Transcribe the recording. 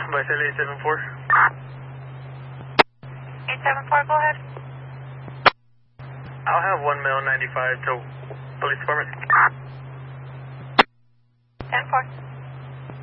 by 874. 874, go ahead. I'll have 1 male 95 to police department. 10-4.